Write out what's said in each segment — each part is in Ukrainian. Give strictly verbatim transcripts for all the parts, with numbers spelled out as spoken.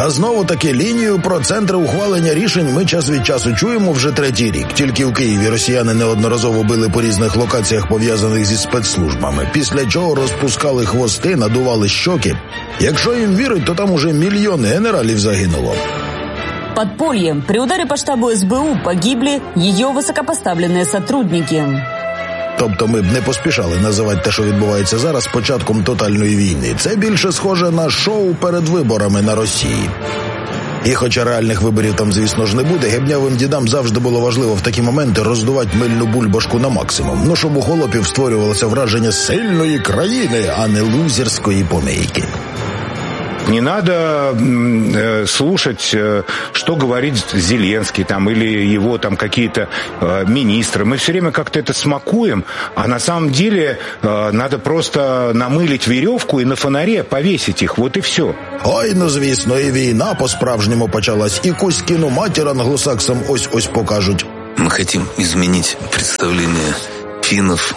Та знову-таки лінію про центри ухвалення рішень ми час від часу чуємо вже третій рік. Тільки в Києві росіяни неодноразово били по різних локаціях, пов'язаних зі спецслужбами, після чого розпускали хвости, надували щоки. Якщо їм вірить, то там уже мільйони генералів загинуло. Подполье. При ударе по штабу ес бе у погибли ее высокопоставленные сотрудники. Тобто ми б не поспішали називати те, що відбувається зараз, початком тотальної війни. Це більше схоже на шоу перед виборами на Росії. І хоча реальних виборів там, звісно ж, не буде, гебнявим дідам завжди було важливо в такі моменти роздувати мильну бульбашку на максимум. Ну, щоб у холопів створювалося враження сильної країни, а не лузерської помийки. Не надо э, слушать, э, что говорит Зеленский там, или его там какие-то э, министры. Мы все время как-то это смакуем, а на самом деле э, надо просто намылить веревку и на фонаре повесить их. Вот и все. Ой, ну звісно, і війна по-справжньому почалась. І Кузькіну матір англосаксам ось-ось покажуть. Мы хотим изменить представление финнов.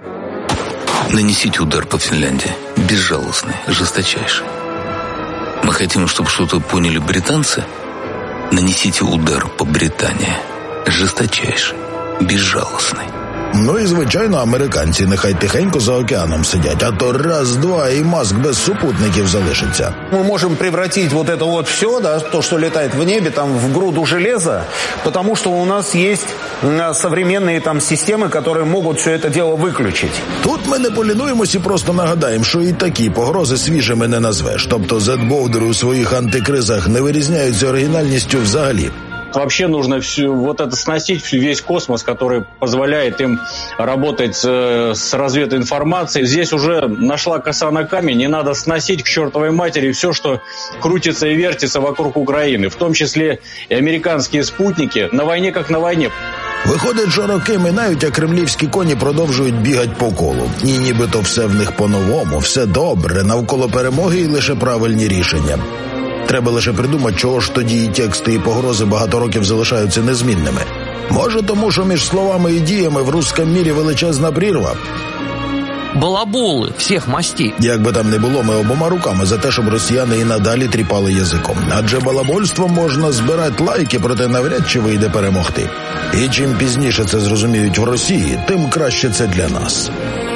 Нанесите удар по Финляндии. Безжалостный, жесточайший. Мы хотим, чтобы что-то поняли британцы. Нанесите удар по Британии. Жесточайший, безжалостный. Ну і, звичайно, американці нехай тихенько за океаном сидять, а то раз-два і Маск без супутників залишиться. Мы можем превратить вот это вот все, да, то, что летает в небе, там, в груду железа, потому что у нас есть современные там системы, которые могут все это дело выключить. Тут ми не полінуємось і просто нагадаємо, що і такі погрози свіжими не назвеш. Тобто зет-бовдери у своїх антикризах не вирізняються оригінальністю взагалі. Вообще нужно все, вот это сносить, весь космос, который позволяет им работать с, с развединформацией. Здесь уже нашла коса на камень, не надо сносить к чертовой матери все, что крутится и вертится вокруг Украины, в том числе и американские спутники, на войне как на войне. Виходить, що роки минають, а кремлівські коні продовжують бігати по колу. І нібито все в них по-новому, все добре, навколо перемоги і лише правильні рішення. Треба лише придумати, чого ж тоді і тексти, і погрози багато років залишаються незмінними. Може тому, що між словами і діями в русском мірі величезна прірва? Балаболи всіх мастей. Як би там не було, ми обома руками за те, щоб росіяни і надалі тріпали язиком. Адже балабольством можна збирати лайки, проте навряд чи вийде перемогти. І чим пізніше це зрозуміють в Росії, тим краще це для нас.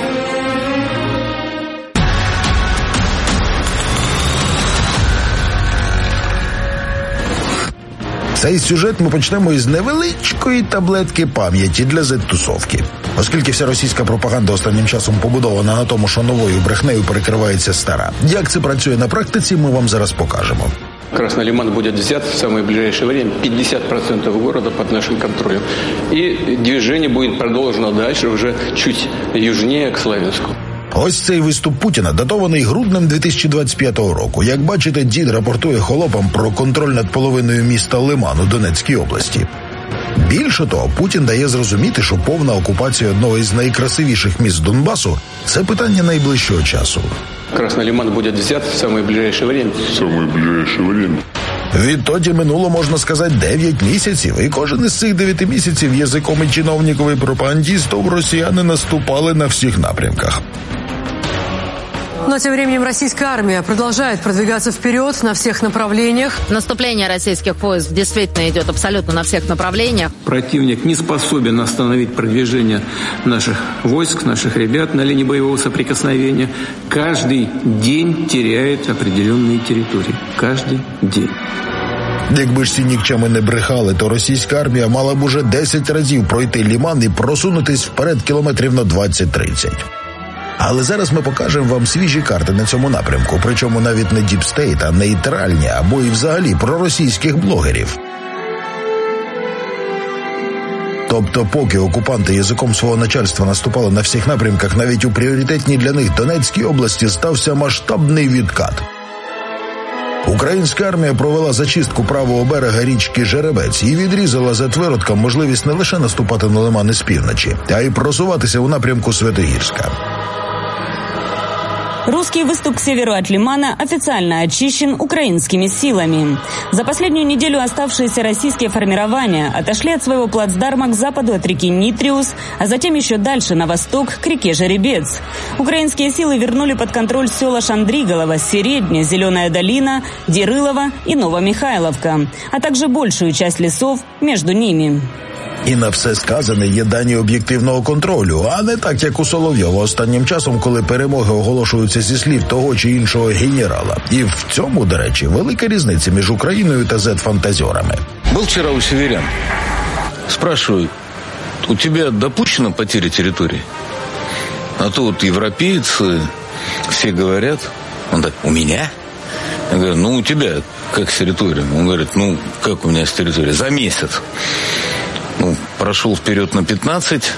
Цей сюжет ми почнемо із невеличкої таблетки пам'яті для зет-тусовки. Оскільки вся російська пропаганда останнім часом побудована на тому, що новою брехнею перекривається стара. Як це працює на практиці, ми вам зараз покажемо. Красный Лиман будет взят в самое ближайшее время, пятьдесят процентов города под нашим контролем. И движение будет продолжено дальше, уже чуть южнее, к Славянску. Ось цей виступ Путіна датований груднем дві тисячі двадцять п'ятого року. Як бачите, дід рапортує холопам про контроль над половиною міста Лиман у Донецькій області. Більше того, Путін дає зрозуміти, що повна окупація одного із найкрасивіших міст Донбасу – це питання найближчого часу. Красный Лиман будет взят в самое ближайшее время. В самое ближайшее время. Відтоді минуло, можна сказати, дев'ять місяців, і кожен із цих дев'яти місяців язиком і чиновниковий пропагандістів росіяни наступали на всіх напрямках. Но тем временем российская армия продолжает продвигаться вперед на всех направлениях. Наступление российских войск действительно идет абсолютно на всех направлениях. Противник не способен остановить продвижение наших войск, наших ребят на линии боевого соприкосновения. Каждый день теряет определенные территории. Каждый день. Якби ж ці нікчеми не брехали, то російська армія мала б уже десять разів пройти Лиман і просунутись вперед кілометрів на двадцять-тридцять. Але зараз ми покажемо вам свіжі карти на цьому напрямку, причому навіть не діпстейт, а нейтральні, або і взагалі проросійських блогерів. Тобто, поки окупанти язиком свого начальства наступали на всіх напрямках, навіть у пріоритетній для них Донецькій області стався масштабний відкат. Українська армія провела зачистку правого берега річки Жеребець і відрізала зет-виродкам можливість не лише наступати на Лиман із півночі, а й просуватися у напрямку Святогірська. Русский выступ к северу от Лимана официально очищен украинскими силами. За последнюю неделю оставшиеся российские формирования отошли от своего плацдарма к западу от реки Нитриус, а затем еще дальше на восток к реке Жеребец. Украинские силы вернули под контроль села Шандриголово, Середня, Зеленая долина, Дерылово и Новомихайловка, а также большую часть лесов между ними. І на все сказане є дані об'єктивного контролю, а не так, як у Соловйова останнім часом, коли перемоги оголошуються зі слів того чи іншого генерала. І в цьому, до речі, велика різниця між Україною та зет-фантазерами. Был вчера у северян. Спрашиваю, у тебя допущена потеря территории? А то вот европейцы все говорят, он так, у меня? Я говорю, ну у тебя как с территорией? Он говорит, ну как у меня с территорией? За месяц. Ну, прошел вперед на п'ятнадцять,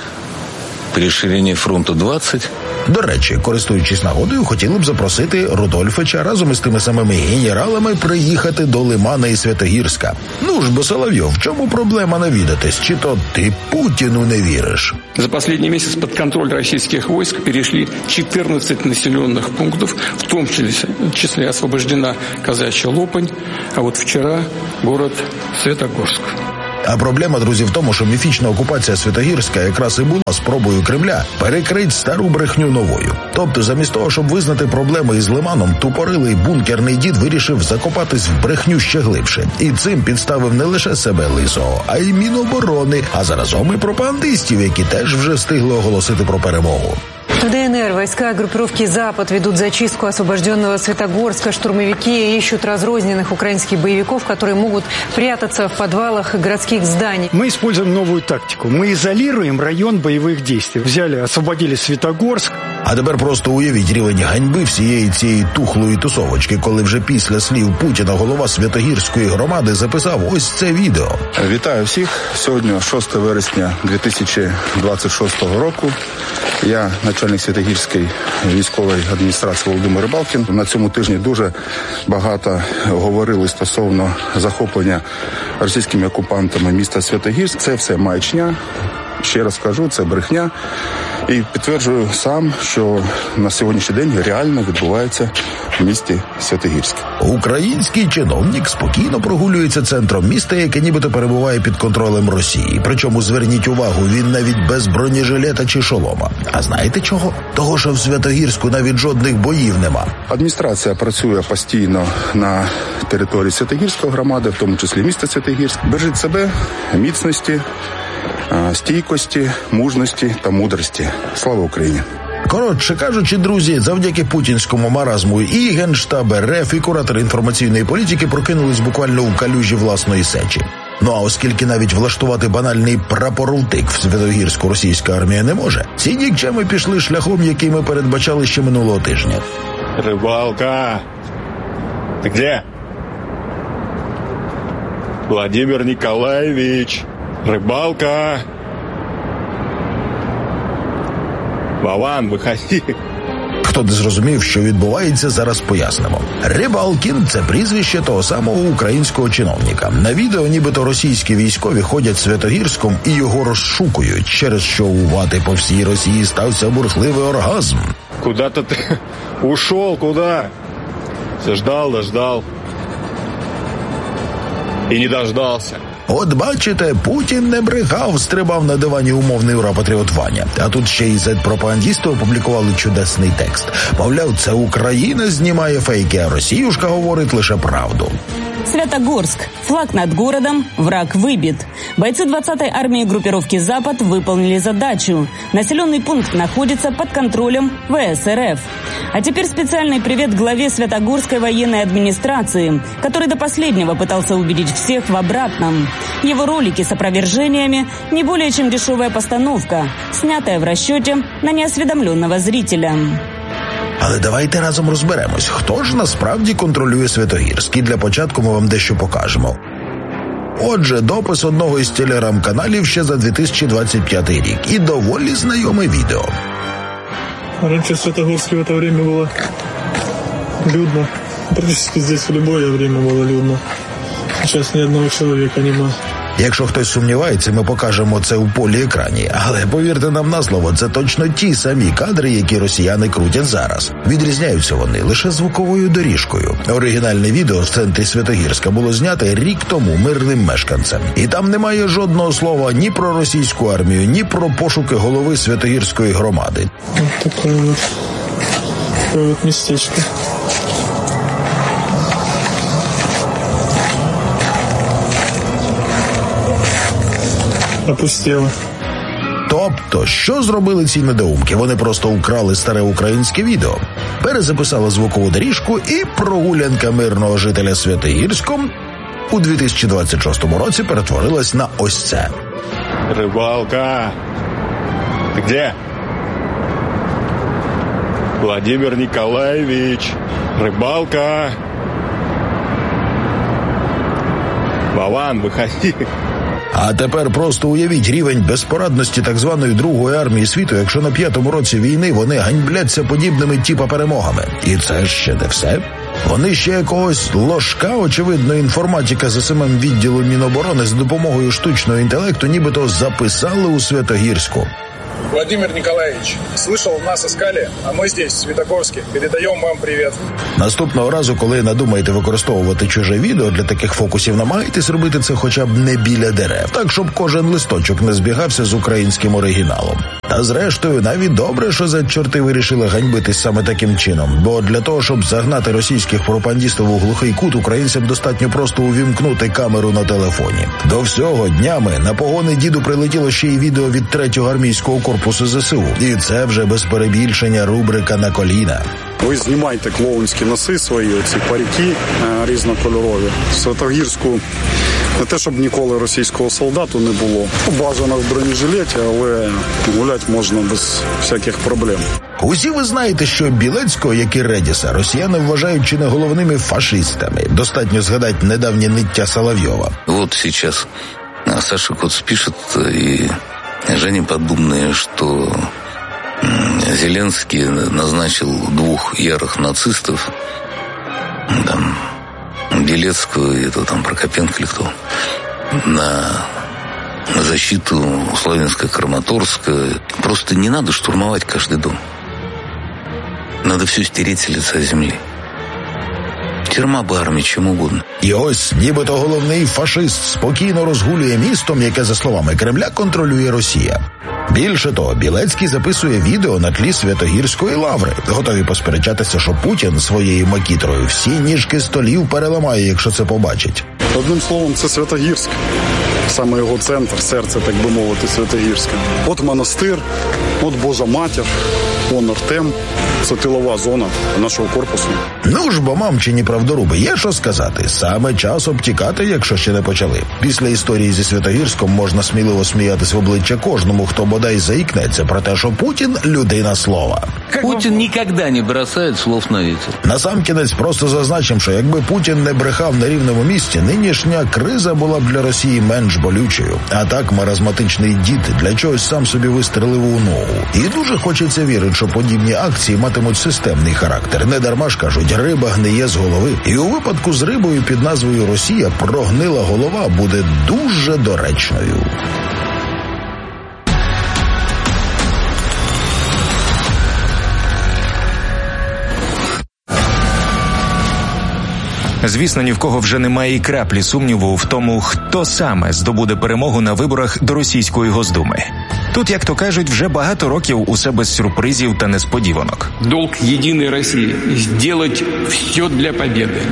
при розширенні фронту двадцять. До речі, користуючись нагодою, хотіли б запросити Рудольфича разом із тими самими генералами приїхати до Лимана і Святогірська. Ну ж бо, Соловйов, в чому проблема навідатись? Чи то ти Путіну не віриш? За последний месяц под контроль российских войск перешли четырнадцать населенных пунктов, в том числе освобождена Казачья Лопань, а вот вчера город Светогорск. А проблема, друзі, в тому, що міфічна окупація Святогірська якраз і була спробою Кремля перекрити стару брехню новою. Тобто, замість того, щоб визнати проблеми із Лиманом, тупорилий бункерний дід вирішив закопатись в брехню ще глибше. І цим підставив не лише себе лисого, а й Міноборони, а заразом і пропагандистів, які теж вже встигли оголосити про перемогу. В ДНР войска группировки «Запад» ведут зачистку освобожденного Светогорска. Штурмовики ищут разрозненных украинских боевиков, которые могут прятаться в подвалах городских зданий. Мы используем новую тактику. Мы изолируем район боевых действий. Взяли, освободили Светогорск. А тепер просто уявіть рівень ганьби всієї цієї тухлої тусовочки, коли вже після слів Путіна голова Святогірської громади записав ось це відео. Вітаю всіх. Сьогодні шостого вересня дві тисячі двадцять шостого року. Я начальник Святогірської військової адміністрації Володимир Рибалкін. На цьому тижні дуже багато говорили стосовно захоплення російськими окупантами міста Святогірськ. Це все маячня. Ще раз кажу, це брехня. І підтверджую сам, що на сьогоднішній день реально відбувається в місті Святогірськ. Український чиновник спокійно прогулюється центром міста, яке нібито перебуває під контролем Росії. Причому, зверніть увагу, він навіть без бронежилета чи шолома. А знаєте чого? Того, що в Святогірську навіть жодних боїв нема. Адміністрація працює постійно на території Святогірської громади, в тому числі міста Святогірськ. Бережіть себе, міцності, стійкості, мужності та мудрості. Слава Україні! Коротше кажучи, друзі, завдяки путінському маразму і Генштаб РФ, і куратори інформаційної політики прокинулись буквально у калюжі власної сечі. Ну а оскільки навіть влаштувати банальний прапорултик в Святогірську російська армія не може, ці нікчеми пішли шляхом, який ми передбачали ще минулого тижня. Рибалка! Ти де? Владимир Николаевич! Рыбалка! Вован, виходи! Хто не зрозумів, що відбувається, зараз пояснимо. Рибалкін – це прізвище того самого українського чиновника. На відео нібито російські військові ходять Святогірськом і його розшукують, через що у вати по всій Росії стався бурхливий оргазм. Куда-то ти ушел, куда? Все ждал, дождал. І не дождался. От бачите, Путін не брехав, стрибав на дивані умовний ура-патріот Ваня. А тут ще й зет-пропагандісти опублікували чудесний текст. Мовляв, це Україна знімає фейки, а Росіюшка говорить лише правду. Святогорск. Флаг над городом, враг выбит. Бойцы двадцатой армии группировки «Запад» выполнили задачу. Населенный пункт находится под контролем ВС-РФ. А теперь специальный привет главе Святогорской военной администрации, который до последнего пытался убедить всех в обратном. Его ролики с опровержениями не более чем дешевая постановка, снятая в расчете на неосведомленного зрителя. Але давайте разом розберемось, хто ж насправді контролює Святогірськ. І для початку ми вам дещо покажемо. Отже, допис одного із телеграм-каналів ще за дві тисячі двадцять п'ятий рік. І доволі знайоме відео. Раньше в Святогорске в это время было людно. Практически здесь в любое время было людно. Сейчас ни одного человека нема. Якщо хтось сумнівається, ми покажемо це у полі екрані. Але повірте нам на слово, це точно ті самі кадри, які росіяни крутять зараз. Відрізняються вони лише звуковою доріжкою. Оригінальне відео в центрі Святогірська було знято рік тому мирним мешканцем. І там немає жодного слова ні про російську армію, ні про пошуки голови Святогірської громади. Ось таке от, таке от містечко. Опустіло. Тобто, що зробили ці недоумки? Вони просто украли старе українське відео, перезаписали звукову доріжку і прогулянка мирного жителя Святогірськом у дві тисячі двадцять шостому році перетворилась на ось це. Рыбалка! Ты где? Владимир Николаевич! Рыбалка! Вован, выходи! А тепер просто уявіть рівень безпорадності так званої Другої армії світу, якщо на п'ятому році війни вони ганьбляться подібними типа перемогами. І це ще не все. Вони ще якогось ложка, очевидно, інформатика за самим відділом Міноборони за допомогою штучного інтелекту нібито записали у Святогірську. Владимир Николаевич, слышал, нас искали, а мы здесь, в Светогорске. Передаем вам привет. Наступного разу, коли надумаєте використовувати чуже відео для таких фокусів, намагайтесь робити це хоча б не біля дерев, так, щоб кожен листочок не збігався з українським оригіналом. Та зрештою, навіть добре, що за чорти вирішили ганьбитись саме таким чином, бо для того, щоб загнати російських пропагандистів у глухий кут, українцям достатньо просто увімкнути камеру на телефоні. До всього днями на погони діду прилетіло ще й відео від третього армійського корпусу ЗСУ. І це вже без перебільшення рубрика «На коліна». Ви знімайте клоунські носи свої, ці парики різнокольорові. В Святогірську не те, щоб ніколи російського солдату не було. Бажано в бронежилеті, але гуляти можна без всяких проблем. Усі ви знаєте, що Білецького, як і Редіса, росіяни вважають чи не головними фашистами. Достатньо згадати недавнє ниття Соловйова. Вот сейчас Саша Коц пишет, и Женя Поддубная, что Зеленский назначил двух ярых нацистов, там, Белецкого, это там Прокопенко или кто, на защиту Славянска-Краматорска. Просто не надо штурмовать каждый дом. Надо все стереть с лица земли. Тюрма б армії, чим угодно. І ось, нібито головний фашист спокійно розгулює містом, яке, за словами Кремля, контролює Росія. Більше того, Білецький записує відео на тлі Святогірської лаври. Готові посперечатися, що Путін своєю макітрою всі ніжки столів переламає, якщо це побачить. Одним словом, це Святогірськ. Саме його центр, серце, так би мовити, Святогірська. От монастир, от Божа Матір, он Артем. Це тилова зона нашого корпусу. Ну ж бо, мамчині правдоруби, є що сказати. Саме час обтікати, якщо ще не почали. Після історії зі Святогірськом можна сміливо сміятись в обличчя кожному, хто бодай заікнеться про те, що Путін – людина слова. Путін ніколи не бросає слов на вітер. Насамкінець просто зазначимо, що якби Путін не брехав на рівному місці, нинішня криза була б для Росії менш болючою. А так маразматичний дід для чогось сам собі вистрелив у ногу. І дуже хочеться вірити, що подібні акції матимуть системний характер. Не дарма ж кажуть, риба гниє з голови. І у випадку з рибою під назвою Росія прогнила голова буде дуже доречною. Звісно, ні в кого вже немає і краплі сумніву в тому, хто саме здобуде перемогу на виборах до Російської Госдуми. Тут, як то кажуть, вже багато років усе без сюрпризів та несподіванок. Долг єдиної Росії – зробити все для перемоги.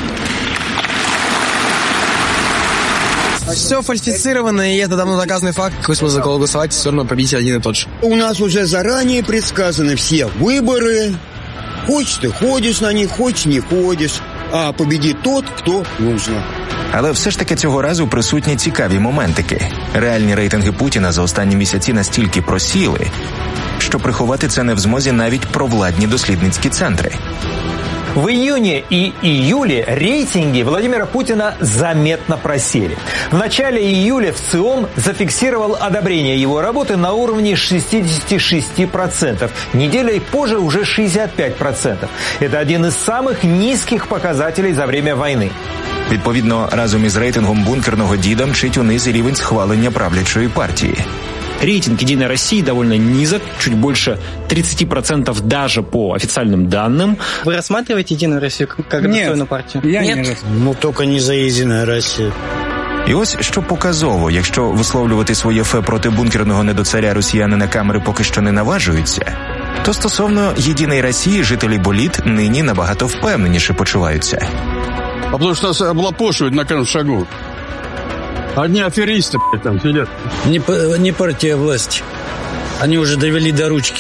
Все фальсифицировано, и это давно доказанный факт. Какой смысл за кого голосовать, все равно победитель один и тот же. У нас уже заранее предсказаны все выборы. Хочешь ты ходишь на них, хочешь не ходишь. А победит тот, хто нужно. Але все ж таки цього разу присутні цікаві моментики. Реальні рейтинги Путіна за останні місяці настільки просіли, що приховати це не в змозі навіть провладні дослідницькі центри. В июне и июле рейтинги Владимира Путина заметно просели. В начале июля ВЦИОМ зафиксировал одобрение его работы на уровне шестьдесят шесть процентов. Неделей позже уже шестьдесят пять процентов. Это один из самых низких показателей за время войны. Відповідно, разом із рейтингом бункерного діда мчить униз і рівень схвалення правлячої партії. Рейтинг «Единой России» довольно низок, чуть больше тридцать процентов даже по официальным данным. Вы рассматриваете «Единую Россию» как достойную партию? Я нет. нет. Ну, только не за «Единую Россию». І ось що показово, якщо висловлювати своє фе проти бункерного недоцаря росіяни на камери поки що не наважуються, то стосовно «Єдиної Росії» жителі боліт нині набагато впевненіше почуваються. А потому что нас облапошивают на каждом шагу. Одни аферисты там сидят. Не, не партия власти. Они уже довели до ручки.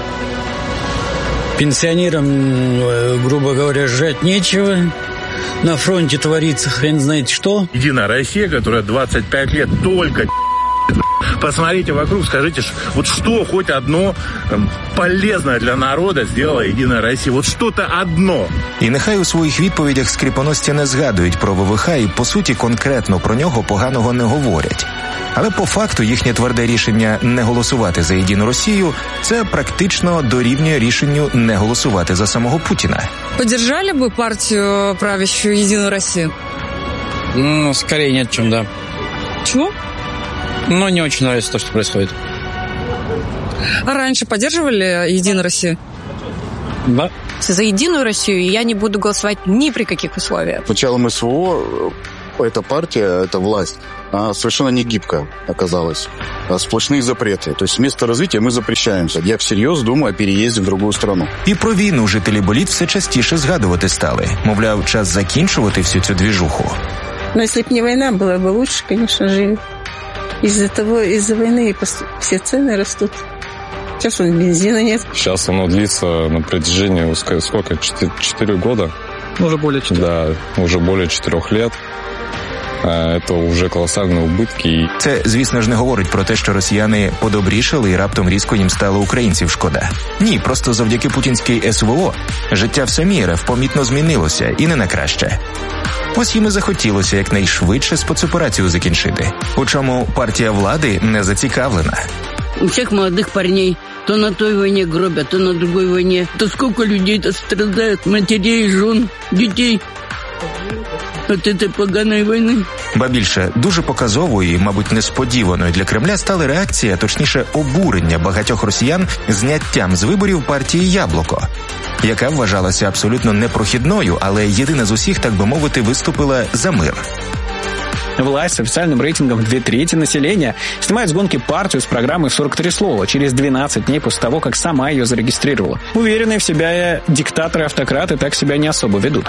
Пенсионерам, грубо говоря, жрать нечего. На фронте творится хрен знает что. Единая Россия, которая двадцать пять лет только... Посмотрите вокруг, скажите, вот что хоть одно полезное для народа сделала Единая Россия? Вот что-то одно. І нехай у своїх відповідях скрипоності не згадують про ВВХ і, по суті, конкретно про нього поганого не говорять. Але по факту їхнє тверде рішення не голосувати за Єдину Росію – це практично дорівнює рішенню не голосувати за самого Путіна. Поддержали бы партию правящую «Единую Россию»? Ну, скорее нет, чем да. Чего? Но не очень нравится то, что происходит. А раньше поддерживали «Единую Россию»? Да. За «Единую Россию» я не буду голосовать ни при каких условиях. С началом СВО эта партия, эта власть, совершенно не гибкая оказалась. Сплошные запреты. То есть вместо развития мы запрещаемся. Я всерьез думаю о переезде в другую страну. І про війну жителі боліт все частіше згадувати стали. Мовляв, час закінчувати всю цю двіжуху. Но если бы не война, было бы лучше, конечно же. Из-за того, из-за войны все цены растут. Сейчас вон бензина нет. Сейчас оно длится на протяжении, сколько, четыре года? Уже более четырех. Да, уже более четырех лет. Це вже колосальні убитки. Це, звісно ж, не говорить про те, що росіяни подобрішали і раптом різко їм стало українців шкода. Ні, просто завдяки путінській СВО життя в самій РФ помітно змінилося і не на краще. Ось їм і захотілося якнайшвидше спецоперацію закінчити. У чому партія влади не зацікавлена. У всех молодых парней то на той войне гробят, то на другой войне. То сколько людей-то страдает, матерей, жен, детей. От этой поганої війни. Ба більше, дуже показовою і, мабуть, несподіваною для Кремля стали реакції, а точніше обурення багатьох росіян зняттям з виборів партії «Яблуко», яка вважалася абсолютно непрохідною, але єдина з усіх, так би мовити, виступила за мир. Власть с официальным рейтингом две трети населения снимает с гонки партию с программой в сорок три слова через двенадцать дней после того, как сама ее зарегистрировала. Уверенные в себя диктаторы-автократы так себя не особо ведут.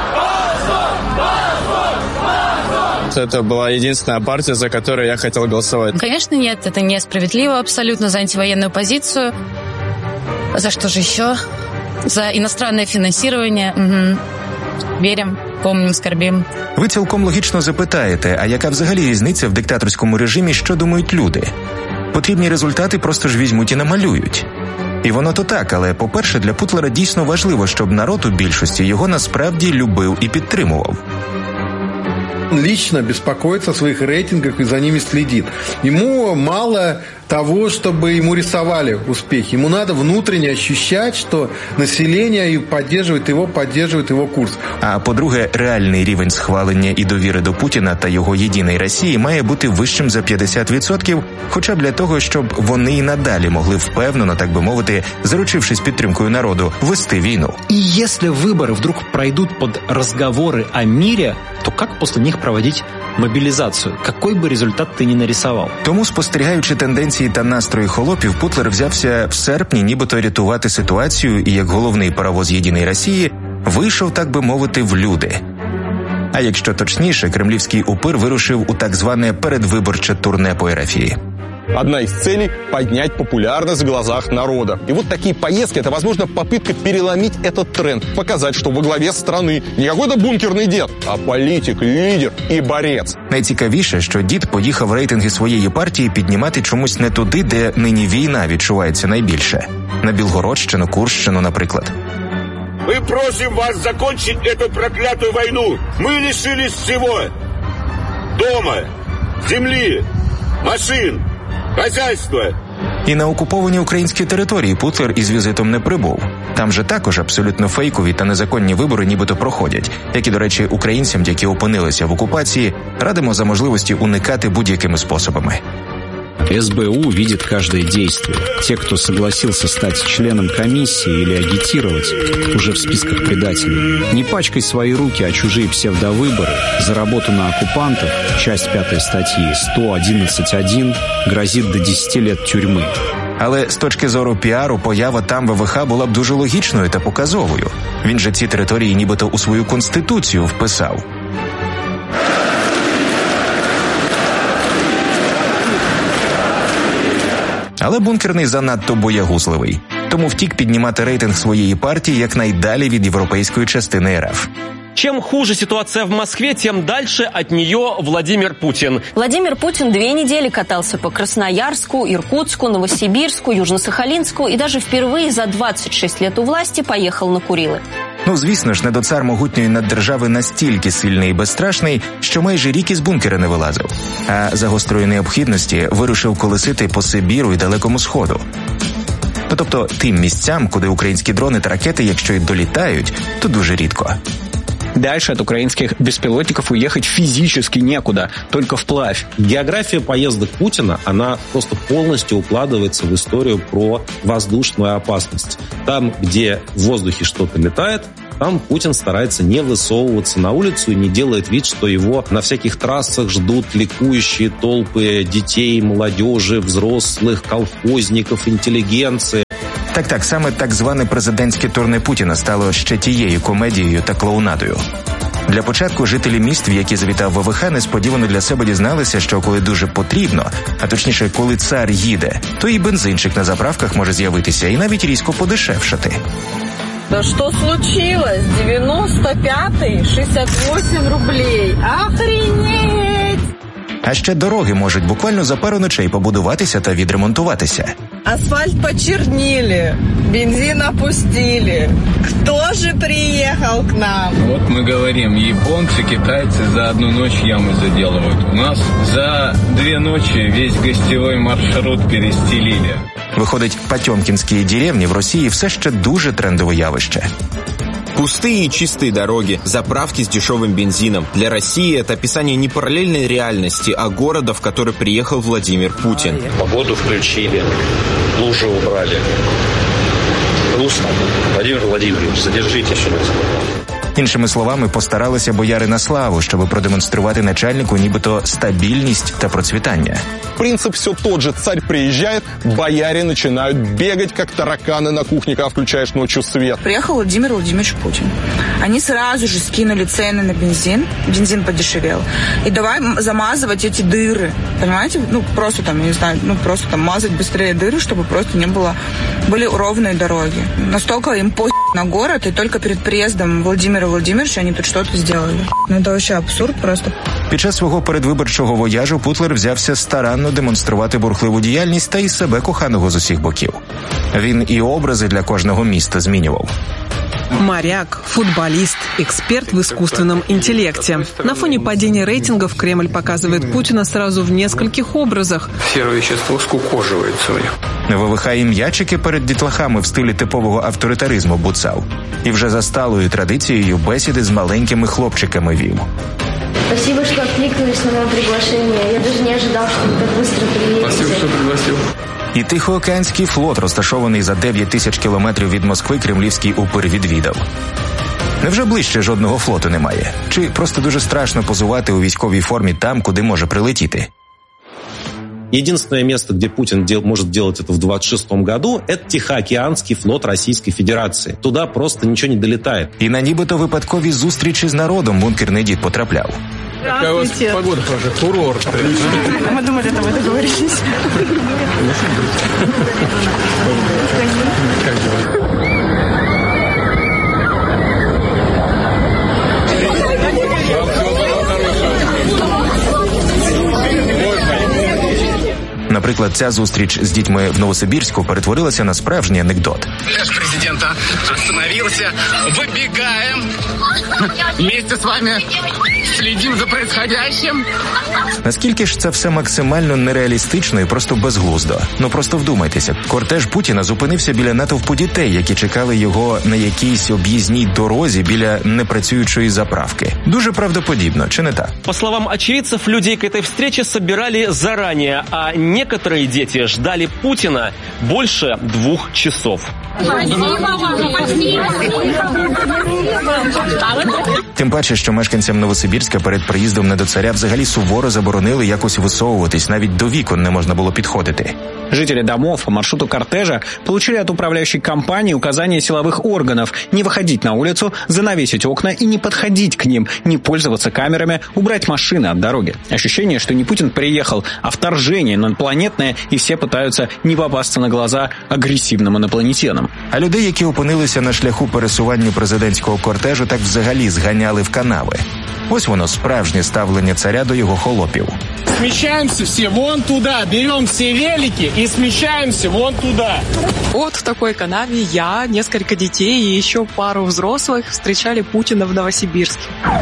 Это была единственная партия, за которую я хотел голосовать. Конечно, нет, это несправедливо абсолютно за антивоенную позицию. За что же еще? За иностранное финансирование. Угу. Віримо, помним, скорбім. Ви цілком логічно запитаєте, а яка взагалі різниця в диктаторському режимі, що думають люди? Потрібні результати просто ж візьмуть і намалюють. І воно то так, але, по-перше, для Путлера дійсно важливо, щоб народ у більшості його насправді любив і підтримував. Он лично беспокоится о своих рейтингах и за ними следит. Ему мало того, чтобы ему рисовали успехи. Ему надо внутренне ощущать, что население поддерживает его, поддерживает его курс. А по-друге, реальний рівень схвалення і довіри до Путіна та його «Єдиної Росії» має бути вищим за п'ятдесят відсотків, хоча б для того, щоб вони і надалі могли впевнено, так би мовити, заручившись підтримкою народу, вести війну. И если выборы вдруг пройдут под разговоры о мире, то как после них проводить мобілізацію? Какой би результат ти не нарисував? Тому, спостерігаючи тенденції та настрої холопів, Путлер взявся в серпні нібито рятувати ситуацію і, як головний паровоз «Єдиної Росії», вийшов, так би мовити, в люди. А якщо точніше, кремлівський упир вирушив у так зване передвиборче турне по РФ. Одна из целей – поднять популярность в глазах народа. И вот такие поездки – это, возможно, попытка переломить этот тренд, показать, что во главе страны не какой-то бункерный дед, а політик, лідер і борець. Найцікавіше, що дід поїхав рейтинги своєї партії піднімати чомусь не туди, де нині війна відчувається найбільше. На Білгородщину, Курщину, наприклад. Мы просим вас закончить эту проклятую войну. Мы лишились всего. Дома, земли, машин, хозяйства. І на окуповані українські території Путлер із візитом не прибув. Там же також абсолютно фейкові та незаконні вибори нібито проходять, як і, до речі, українцям, які опинилися в окупації, радимо за можливості уникати будь-якими способами. СБУ видит каждое действие. Те, кто согласился стать членом комиссии или агитировать, уже в списках предателей. Не пачкай свои руки о чужие псевдовыборы. За работу на оккупантов, часть пятой статьи сто одиннадцать один, грозит до десяти лет тюрьмы. Але з точки зору піару поява там ВВХ була б дуже логічною та показовою. Він же ці території нібито у свою конституцію вписав. Але бункерний занадто боягузливий. Тому втік піднімати рейтинг своєї партії якнайдалі від європейської частини РФ. Чем хуже ситуация в Москве, тем дальше от нее Владимир Путин. Владимир Путин две недели катался по Красноярску, Иркутску, Новосибирску, Южно-Сахалинску и даже впервые за двадцать шесть лет у власти поехал на Курилы. Ну, звісно ж, недоцар могутньої наддержави настільки сильний і безстрашний, що майже рік із бункера не вилазив. А за гострої необхідності вирушив колесити по Сибіру і Далекому Сходу. Ну, тобто тим місцям, куди українські дрони та ракети, якщо й долітають, то дуже рідко. Дальше от украинских беспилотников уехать физически некуда, только вплавь. География поездок Путина, она просто полностью укладывается в историю про воздушную опасность. Там, где в воздухе что-то летает, там Путин старается не высовываться на улицу и не делает вид, что его на всяких трассах ждут ликующие толпы детей, молодежи, взрослых, колхозников, интеллигенции. Так-так, саме так зване президентське турне Путіна стало ще тією комедією та клоунадою. Для початку жителі міст, в які завітав ВВХ, несподівано для себе дізналися, що коли дуже потрібно, а точніше, коли цар їде, то і бензинчик на заправках може з'явитися і навіть різко подешевшати. Да что случилось? девяносто пятый, шестьдесят восемь рублей. Охренеть! А ще дороги можуть буквально за пару ночей побудуватися та відремонтуватися. Асфальт почернили, бензин опустили. Кто же приехал к нам? Вот мы говорим, японцы, китайцы за одну ночь ямы заделывают. У нас за две ночи весь гостевой маршрут перестелили. Виходить, потьомкінські деревні в Росії все ще дуже трендове явище. Пустые и чистые дороги, заправки с дешевым бензином. Для России это описание не параллельной реальности, а города, в который приехал Владимир Путин. Погоду включили, лужи убрали. Грустно. Владимир Владимирович, задержите сюда. Іншими словами, постаралися бояри на славу, щоб продемонструвати начальнику нібито стабільність та процвітання. Принцип все тот же. Царь приезжает, бояре начинают бегать, как тараканы на кухне, когда включаешь ночью свет. Приехал Владимир Владимирович Путин. Они сразу же скинули цены на бензин. Бензин подешевел. И давай замазывать эти дыры. Понимаете? Ну, просто там, я не знаю, ну, просто там мазать быстрее дыры, чтобы просто не было... Были ровные дороги. Настолько им по*** на город, и только перед приездом Владимира Владимировича они тут что-то сделали. Ну, это вообще абсурд просто. Під час свого передвиборчого вояжу Путлер взявся старанно демонструвати бурхливу діяльність та й себе коханого з усіх боків. Він і образи для кожного міста змінював. Моряк, футболист, эксперт в искусственном интеллекте. На фоне падения рейтингов Кремль показывает Путина сразу в нескольких образах. Серое вещество скукоживает своих. ВВХ і м'ячики перед дітлахами в стилі типового авторитаризму буцав. І вже за сталою традицією бесіди з маленькими хлопчиками вів. Спасибо, что откликнулись на мое приглашение. Я даже не ожидал, что вы так быстро приедете. Спасибо, что пригласил. І Тихоокеанський флот, розташований за дев'ять тисяч кілометрів від Москви, кремлівський упир відвідав. Невже ближче жодного флоту немає? Чи просто дуже страшно позувати у військовій формі там, куди може прилетіти? Единственное место, где Путин дел, может делать это в двадцать шестом году, это Тихоокеанский флот Российской Федерации. Туда просто ничего не долетает. І на нібито випадкові зустрічі з народом бункерний дід потрапляв. Какая у вас погода, хорошая, курорт. Мы думали, это вы договорились. Как дела? Наприклад, ця зустріч з дітьми в Новосибірську перетворилася на справжній анекдот. Пляж президента остановился. Выбегаем. Вместе с вами следим за происходящим. Наскільки ж це все максимально нереалістично і просто безглуздо? Ну просто вдумайтеся, кортеж Путіна зупинився біля натовпу дітей, які чекали його на якійсь об'їзній дорозі біля непрацюючої заправки. Дуже правдоподібно, чи не так? По словам очевидцев, людей к этой встрече собирали заранее, а некоторые дети ждали Путина больше двух часов. Тим паче, що мешканцям Новосибірська перед приїздом на до царя взагалі суворо заборонили якось висовуватись, навіть до вікон не можна було підходити. Жители домов по маршруту кортежа получили от управляющей компании указания силовых органов не выходить на улицу, занавесить окна и не подходить к ним, не пользоваться камерами, убрать машины от дороги. Ощущение, что не Путин приехал, а вторжение инопланетное, и все пытаются не попасться на глаза агрессивным инопланетянам. А людей, які опинилися на шляху пересування президентського кортежу, так взагалі зганяли в канави. Ось воно, справжнє ставлення царя до його холопів. Смещаемся все вон туда, берем все велики и смещаемся вон туда. Вот в такой канаве я, несколько детей и еще пару взрослых встречали Путина в Новосибирске.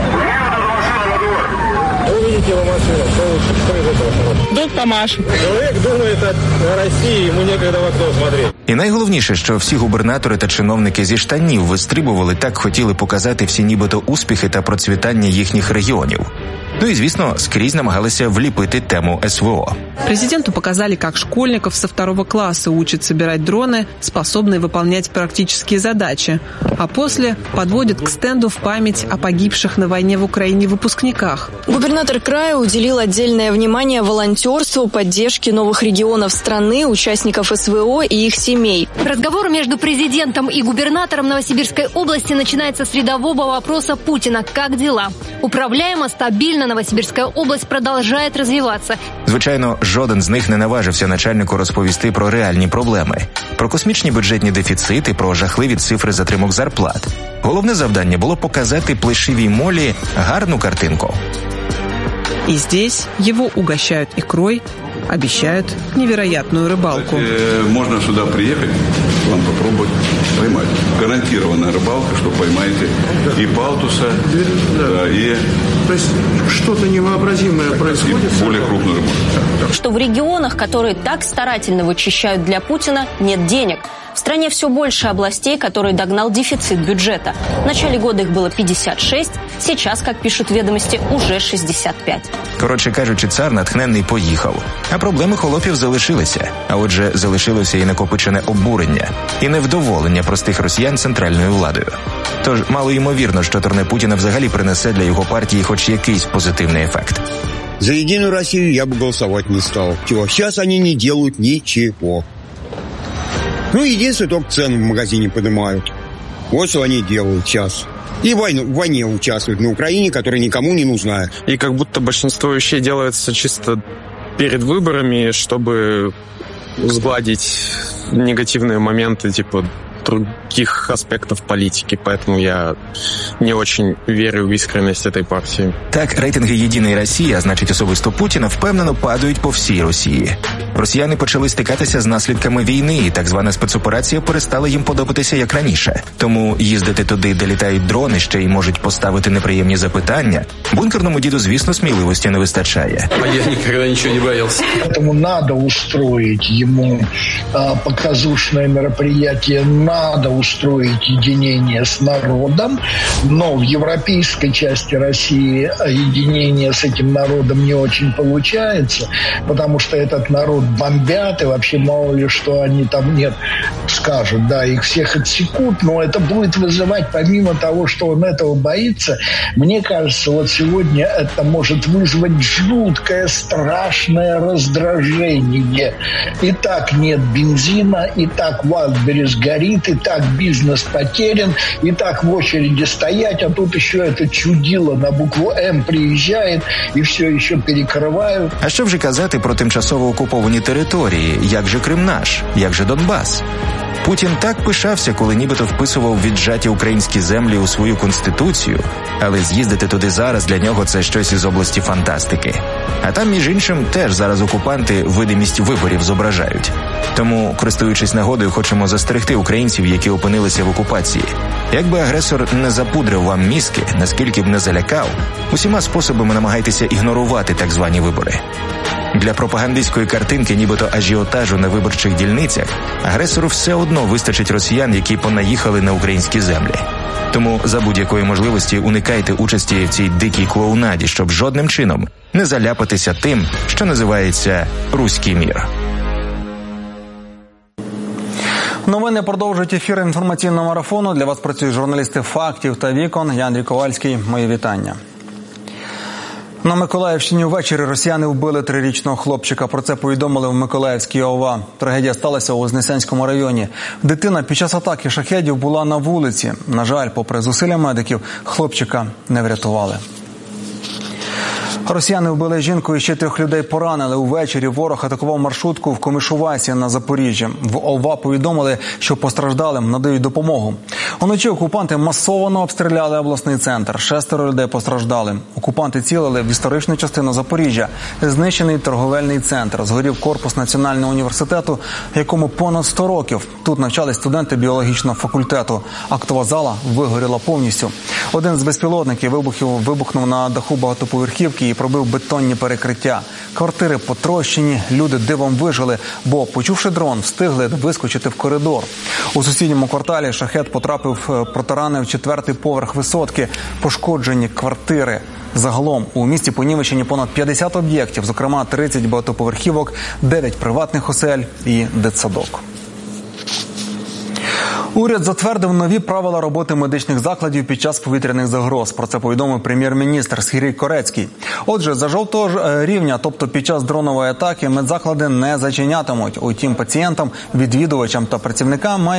Увидите его машину, что из этого хорошего? Тут Тамаш. Человек думает о России, ему некогда в окно смотреть. І найголовніше, що всі губернатори та чиновники зі штанів вистрибували, так хотіли показати всі нібито успіхи та процвітання їхніх регіонів. Ну и, звісно, скрізь намагалися влепить тему СВО. Президенту показали, как школьников со второго класса учат собирать дроны, способные выполнять практические задачи, а после подводят к стенду в память о погибших на войне в Украине выпускниках. Губернатор края уделил отдельное внимание волонтерству, поддержке новых регионов страны, участников СВО и их семей. Разговор между президентом и губернатором Новосибирской области начинается с рядового вопроса Путина: как дела? Управляемо, стабильно Новосибирская область продолжает развиваться. Звичайно, жоден з них не наважився начальнику розповісти про реальні проблеми. Про космічні бюджетні дефіцити, про жахливі цифри затримок зарплат. Головне завдання було показати плешивій молі гарну картинку. И здесь его угощают икрой, обещают невероятную рыбалку. Можно сюда приехать, вам попробовать поймать. Гарантированная рыбалка, что поймаете и палтуса, да, и... То есть что-то невообразимое происходит? Более крупную рыбу. Что в регионах, которые так старательно вычищают для Путина, нет денег. В стране все больше областей, которые догнал дефицит бюджета. В начале года их было пятьдесят шесть, сейчас, как пишут ведомости, уже шістдесят п'ять. Коротше кажучи, цар натхненний поїхав. А проблеми холопів залишилися. А отже, залишилося і накопичене обурення, і невдоволення простих росіян центральною владою. Тож, мало ймовірно, що турне Путіна взагалі принесе для його партії хоч якийсь позитивний ефект. За Единую Россию я бы голосовать не стал. Чего? Сейчас они не делают ничего. Ну, единственное, только цены в магазине поднимают. Вот что они делают сейчас. И в войне, в войне участвуют на Украине, которая никому не нужна. И как будто большинство вещей делается чисто перед выборами, чтобы сгладить негативные моменты, типа других аспектов политики, поэтому я не очень верю в искренность этой партии. Так, рейтинги «Єдиної Росії», а значить особисто Путіна, впевнено падають по всій Росії. Росіяни почали стикатися з наслідками війни, і так звана спецоперація перестала їм подобатися як раніше. Тому їздити туди, де літають дрони, ще й можуть поставити неприємні запитання, бункерному діду, звісно, сміливості не вистачає. А я ніколи нічого не боявся. Тому треба устроїти йому а, показушне мероприятие, надо устроить единение с народом, но в европейской части России единение с этим народом не очень получается, потому что этот народ бомбят, и вообще мало ли что они там нет, скажут, да, их всех отсекут, но это будет вызывать, помимо того, что он этого боится, мне кажется, вот сегодня это может вызвать жуткое, страшное раздражение. И так нет бензина, и так Wildberries горит, и так бизнес потерян, и так в очереди стоять, а тут еще это чудило на букву «М» приезжает, и все еще перекрывают. А що вже казати про тимчасово окуповані території? Як же Крим наш? Як же Донбас? Путін так пишався, коли нібито вписував віджаті українські землі у свою конституцію, але з'їздити туди зараз для нього – це щось із області фантастики. А там, між іншим, теж зараз окупанти видимість виборів зображають. Тому, користуючись нагодою, хочемо застерегти українців, які опинилися в окупації. Якби агресор не запудрив вам мізки, наскільки б не залякав, усіма способами намагайтеся ігнорувати так звані вибори. Для пропагандистської картинки, нібито ажіотажу на виборчих дільницях, агресору все одно вистачить росіян, які понаїхали на українські землі. Тому за будь-якої можливості уникайте участі в цій дикій клоунаді, щоб жодним чином не заляпатися тим, що називається «руський мір». Новини продовжують ефір інформаційного марафону. Для вас працюють журналісти «Фактів» та «Вікон». Я Андрій Ковальський. Мої вітання. На Миколаївщині ввечері росіяни вбили трирічного хлопчика. Про це повідомили в Миколаївській ОВА. Трагедія сталася у Вознесенському районі. Дитина під час атаки шахедів була на вулиці. На жаль, попри зусилля медиків, хлопчика не врятували. Росіяни вбили жінку і ще трьох людей поранили. Увечері ворог атакував маршрутку в Комишувасі на Запоріжжі. В ОВА повідомили, що постраждалим надають допомогу. Уночі окупанти масово обстріляли обласний центр. Шестеро людей постраждали. Окупанти цілили в історичну частину Запоріжжя. Знищений торговельний центр. Згорів корпус Національного університету, якому понад сто років. Тут навчались студенти біологічного факультету. Актова зала вигоріла повністю. Один з безпілотників вибухів вибухнув на даху багатоповерхівки і пробив бетонні перекриття. Квартири потрощені, люди дивом вижили, бо, почувши дрон, встигли вискочити в коридор. У сусідньому кварталі шахед потрапив, протаранив четвертий поверх висотки, пошкоджені квартири. Загалом у місті понівечені понад п'ятдесят об'єктів, зокрема тридцять багатоповерхівок, дев'ять приватних осель і дитсадок. Уряд затвердив нові правила роботи медичних закладів під час повітряних загроз. Про це повідомив прем'єр-міністр Сергій Корецький. Отже, за жовтого рівня, тобто під час дронової атаки, медзаклади не зачинятимуть. Утім, пацієнтам, відвідувачам та працівникам має